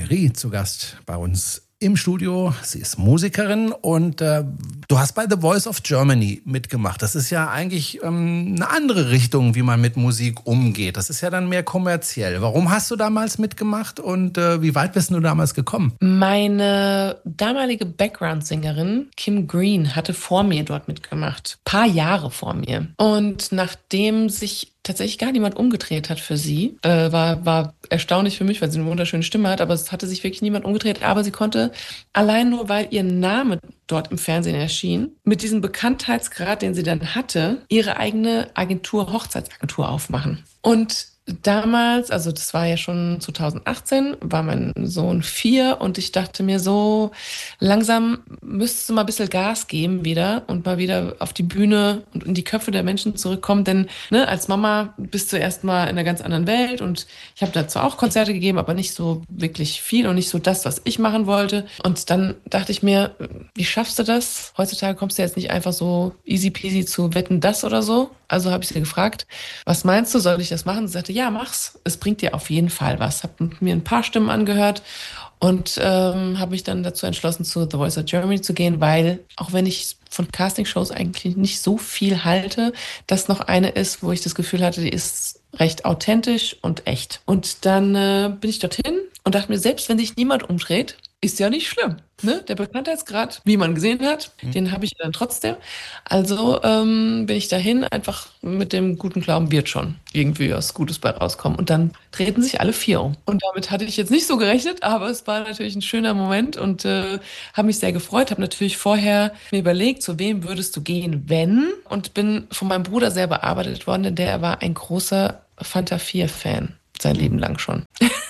Rie zu Gast bei uns im Studio. Sie ist Musikerin und du hast bei The Voice of Germany mitgemacht. Das ist ja eigentlich eine andere Richtung, wie man mit Musik umgeht. Das ist ja dann mehr kommerziell. Warum hast du damals mitgemacht und wie weit bist du damals gekommen? Meine damalige Background-Sängerin Kim Green hatte vor mir dort mitgemacht. Paar Jahre vor mir. Und nachdem sich tatsächlich gar niemand umgedreht hat für sie. War erstaunlich für mich, weil sie eine wunderschöne Stimme hat, aber es hatte sich wirklich niemand umgedreht. Aber sie konnte, allein nur weil ihr Name dort im Fernsehen erschien, mit diesem Bekanntheitsgrad, den sie dann hatte, ihre eigene Agentur, Hochzeitsagentur aufmachen. Und damals, also das war ja schon 2018, war mein Sohn 4 und ich dachte mir so, langsam müsstest du mal ein bisschen Gas geben wieder und mal wieder auf die Bühne und in die Köpfe der Menschen zurückkommen, denn als Mama bist du erstmal in einer ganz anderen Welt und ich habe dazu auch Konzerte gegeben, aber nicht so wirklich viel und nicht so das, was ich machen wollte. Und dann dachte ich mir, wie schaffst du das? Heutzutage kommst du jetzt nicht einfach so easy peasy zu Wetten, das oder so. Also habe ich sie gefragt, was meinst du, soll ich das machen? Sie sagte, ja, mach's. Es bringt dir auf jeden Fall was. Habe mir ein paar Stimmen angehört und habe mich dann dazu entschlossen, zu The Voice of Germany zu gehen, weil, auch wenn ich von Castingshows eigentlich nicht so viel halte, das noch eine ist, wo ich das Gefühl hatte, die ist recht authentisch und echt. Und dann bin ich dorthin und dachte mir, selbst wenn sich niemand umdreht, ist ja nicht schlimm. Ne? Der Bekanntheitsgrad, wie man gesehen hat, den habe ich dann trotzdem. Also bin ich dahin, einfach mit dem guten Glauben, wird schon irgendwie was Gutes bei rauskommen. Und dann drehten sich alle 4 um. Und damit hatte ich jetzt nicht so gerechnet, aber es war natürlich ein schöner Moment und habe mich sehr gefreut. Habe natürlich vorher mir überlegt, zu wem würdest du gehen, wenn? Und bin von meinem Bruder sehr bearbeitet worden, denn der war ein großer Fanta 4-Fan, sein Leben lang schon.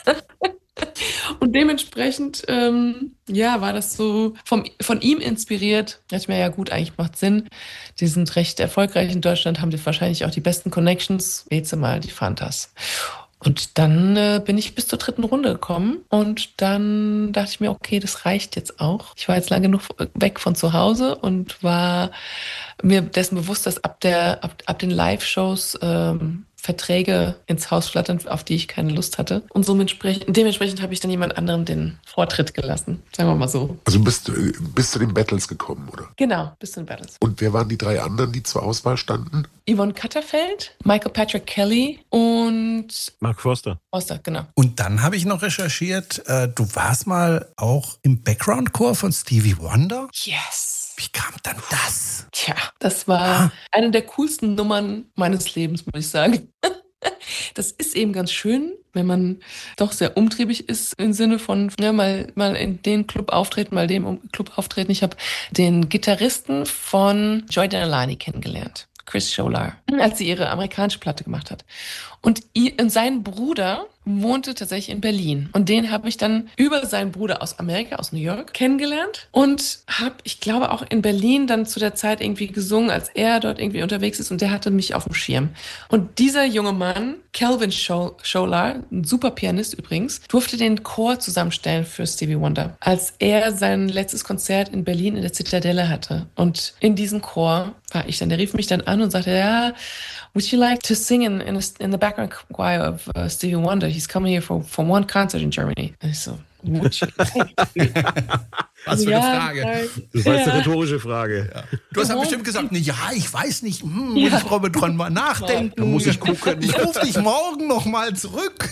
Und dementsprechend, war das so von ihm inspiriert. Da dachte ich mir, ja gut, eigentlich macht Sinn. Die sind recht erfolgreich in Deutschland, haben die wahrscheinlich auch die besten Connections. Wählst du mal die Fantas. Und dann bin ich bis zur 3. Runde gekommen und dann dachte ich mir, okay, das reicht jetzt auch. Ich war jetzt lange genug weg von zu Hause und war mir dessen bewusst, dass ab den Live-Shows Verträge ins Haus flattern, auf die ich keine Lust hatte. Und dementsprechend habe ich dann jemand anderem den Vortritt gelassen. Sagen wir mal so. Also bist zu den Battles gekommen, oder? Genau, bis zu den Battles. Und wer waren die 3 anderen, die zur Auswahl standen? Yvonne Katterfeld, Michael Patrick Kelly und Mark Forster. Forster, genau. Und dann habe ich noch recherchiert, du warst mal auch im Background-Chor von Stevie Wonder? Yes. Wie kam dann das? Tja, das war eine der coolsten Nummern meines Lebens, muss ich sagen. Das ist eben ganz schön, wenn man doch sehr umtriebig ist im Sinne von mal in den Club auftreten, mal dem Club auftreten. Ich habe den Gitarristen von Joy Denalani kennengelernt, Chris Scholar, als sie ihre amerikanische Platte gemacht hat. Und sein Bruder wohnte tatsächlich in Berlin. Und den habe ich dann über seinen Bruder aus Amerika, aus New York, kennengelernt. Und habe, ich glaube, auch in Berlin dann zu der Zeit irgendwie gesungen, als er dort irgendwie unterwegs ist. Und der hatte mich auf dem Schirm. Und dieser junge Mann, Calvin Scholar, ein super Pianist übrigens, durfte den Chor zusammenstellen für Stevie Wonder, als er sein letztes Konzert in Berlin in der Zitadelle hatte. Und in diesem Chor war ich dann. Der rief mich dann an und sagte, ja, would you like to sing in the background choir of Stevie Wonder? He's coming here for one concert in Germany. Und ich so, would you like? Was für eine Frage. Das war jetzt eine rhetorische Frage. Ja. Du hast ja bestimmt gesagt, ja, ich weiß nicht, muss ich dran mal nachdenken. Da muss ich gucken. Ich rufe dich morgen noch mal zurück.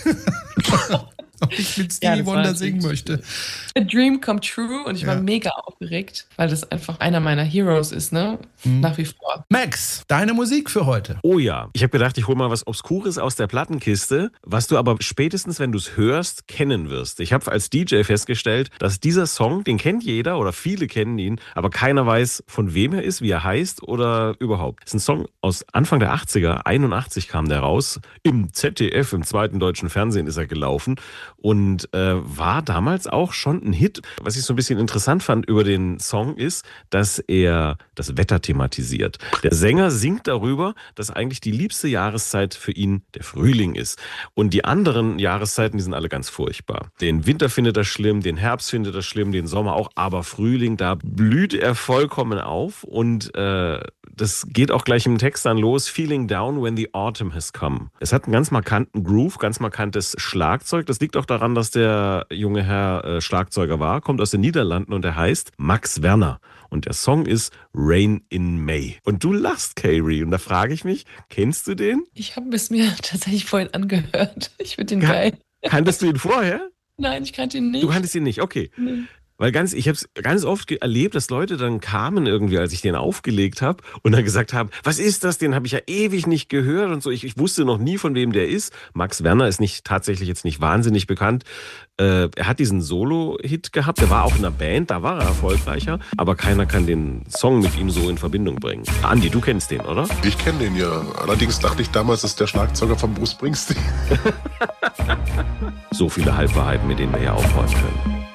Ob ich mit Stevie Wonder singen möchte. A dream come true und ich war mega aufgeregt, weil das einfach einer meiner Heroes ist, ne? Nach wie vor. Max, deine Musik für heute. Oh ja, ich habe gedacht, ich hole mal was Obskures aus der Plattenkiste, was du aber spätestens, wenn du es hörst, kennen wirst. Ich habe als DJ festgestellt, dass dieser Song, den kennt jeder oder viele kennen ihn, aber keiner weiß, von wem er ist, wie er heißt oder überhaupt. Das ist ein Song aus Anfang der 80er, 81 kam der raus. Im ZDF, im zweiten deutschen Fernsehen ist er gelaufen. Und war damals auch schon ein Hit. Was ich so ein bisschen interessant fand über den Song ist, dass er das Wetter thematisiert. Der Sänger singt darüber, dass eigentlich die liebste Jahreszeit für ihn der Frühling ist. Und die anderen Jahreszeiten, die sind alle ganz furchtbar. Den Winter findet er schlimm, den Herbst findet er schlimm, den Sommer auch. Aber Frühling, da blüht er vollkommen auf. Und das geht auch gleich im Text dann los. Feeling down when the autumn has come. Es hat einen ganz markanten Groove, ganz markantes Schlagzeug. Das liegt auch daran, dass der junge Herr Schlagzeuger war, kommt aus den Niederlanden und er heißt Max Werner. Und der Song ist Rain in May. Und du lachst, Kayri. Und da frage ich mich, kennst du den? Ich habe es mir tatsächlich vorhin angehört. Ich finde den geil. Kanntest du ihn vorher? Nein, ich kannte ihn nicht. Du kanntest ihn nicht, okay. Nee. Weil ich habe es ganz oft erlebt, dass Leute dann kamen irgendwie, als ich den aufgelegt habe und dann gesagt haben, was ist das? Den habe ich ja ewig nicht gehört und so. Ich wusste noch nie, von wem der ist. Max Werner ist tatsächlich jetzt nicht wahnsinnig bekannt. Er hat diesen Solo-Hit gehabt, der war auch in einer Band, da war er erfolgreicher, aber keiner kann den Song mit ihm so in Verbindung bringen. Andi, du kennst den, oder? Ich kenne den ja. Allerdings dachte ich damals, das ist der Schlagzeuger von Bruce Springsteen. So viele Halbwahrheiten, mit denen wir hier aufräumen können.